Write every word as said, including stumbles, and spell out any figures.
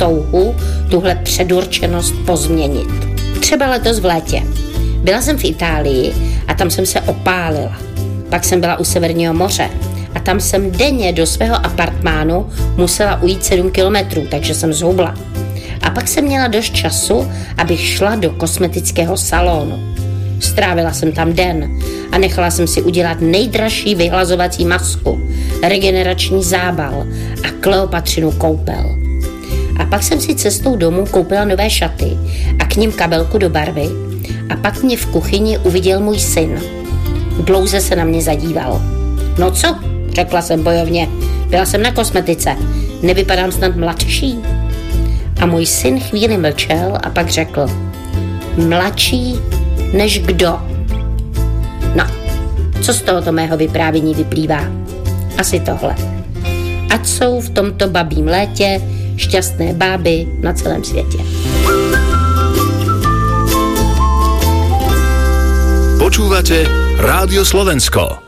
touhu tuhle předurčenost pozměnit. Třeba letos v létě. Byla jsem v Itálii a tam jsem se opálila. Pak jsem byla u Severního moře a tam jsem denně do svého apartmánu musela ujít sedm kilometrů, takže jsem zhubla. A pak jsem měla dost času, abych šla do kosmetického salonu. Strávila jsem tam den a nechala jsem si udělat nejdražší vyhlazovací masku, regenerační zábal a Kleopatřinu koupel. A pak jsem si cestou domů koupila nové šaty a k nim kabelku do barvy a pak mě v kuchyni uviděl můj syn. Dlouze se na mě zadíval. No co? Řekla jsem bojovně. Byla jsem na kosmetice. Nevypadám snad mladší? A můj syn chvíli mlčel a pak řekl. Mladší než kdo? No, co z tohoto mého vyprávění vyplývá? Asi tohle. Ať jsou v tomto babím létě šťastné báby na celém světě. Počúvate Rádio Slovensko.